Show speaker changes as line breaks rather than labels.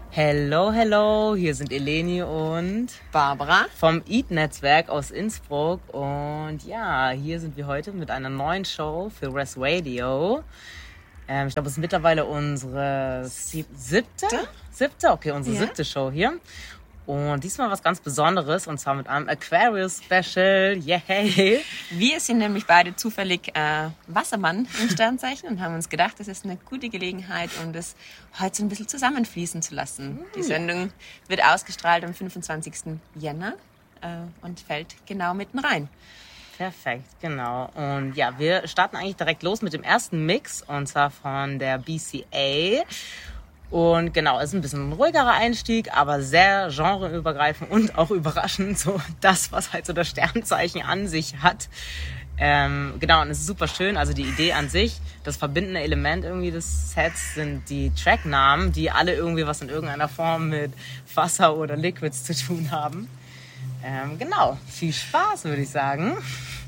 Hello, hello, hier sind Eleni und
Barbara
vom EAT-Netzwerk aus Innsbruck. Und ja, hier sind wir heute mit einer neuen Show für Res Radio. Ich glaube, es ist mittlerweile unsere siebte? Okay, unsere siebte Show hier. Und diesmal was ganz Besonderes, und zwar mit einem Aquarius-Special. Yay!
Wir sind nämlich beide zufällig Wassermann im Sternzeichen und haben uns gedacht, das ist eine gute Gelegenheit, um das heute so ein bisschen zusammenfließen zu lassen. Die Sendung wird ausgestrahlt am 25. Jänner und fällt genau mitten rein.
Perfekt, genau. Und ja, wir starten eigentlich direkt los mit dem ersten Mix, und zwar von der BCA. Und genau, es ist ein bisschen ein ruhigerer Einstieg, aber sehr genreübergreifend und auch überraschend, so das, was halt so das Sternzeichen an sich hat. Genau, und es ist super schön. Also die Idee an sich, das verbindende Element irgendwie des Sets sind die Tracknamen, die alle irgendwie was in irgendeiner Form mit Wasser oder Liquids zu tun haben. Genau, viel Spaß, würde ich sagen.